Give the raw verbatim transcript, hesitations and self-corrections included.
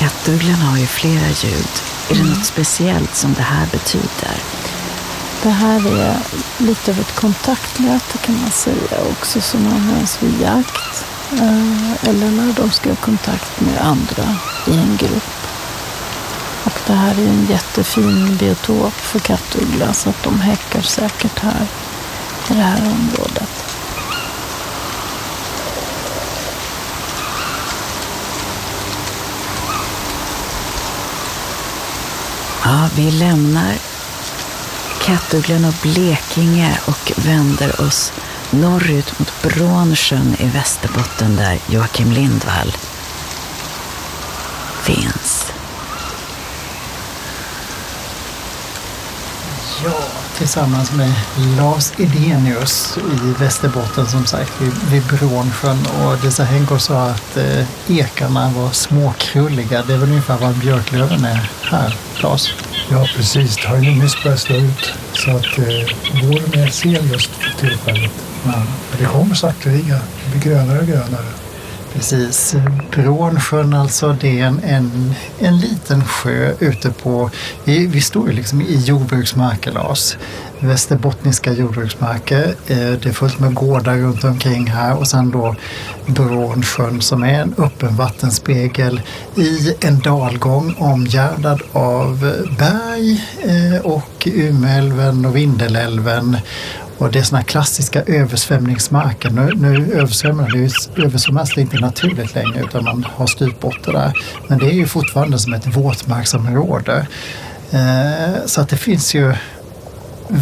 Kattugglan har ju flera ljud. Är det något speciellt som det här betyder? Det här är lite av ett kontaktläte kan man säga också, som används vid jakt eller när de ska ha kontakt med andra i en grupp. Och det här är en jättefin biotop för kattuggla, så att de häckar säkert här i det här området. Ja, vi lämnar Kattugglan och Blekinge och vänder oss norrut mot Brånsjön i Västerbotten, där Joakim Lindvall finns. Ja, tillsammans med Lars Edenius i Västerbotten, som sagt, vid, vid Brånsjön. Och Lisa Henngård sa att eh, ekarna var småkrulliga. Det är väl ungefär vad björklöven är här, Lars? Ja, precis. Det har ju nyss börjat slå ut, så att eh, våren är sen just för tillfället. Men det kommer sakteliga. Det blir grönare och grönare. Precis. Brånsjön, alltså, det är en, en, en liten sjö ute på... Vi, vi står ju liksom i jordbruksmarker, Lars. Västerbottniska jordbruksmarker. Det är fullt med gårdar runt omkring här. Och sen då Brånsjön, som är en öppen vattenspegel i en dalgång omgärdad av berg och Umeälven och Vindelälven. Och det är såna klassiska översvämningsmarker. Nu, nu översvämmar det ju, översvämmas det inte naturligt längre, utan man har styrtbotten där. Men det är ju fortfarande som ett våtmarksområde. Eh, så att det finns ju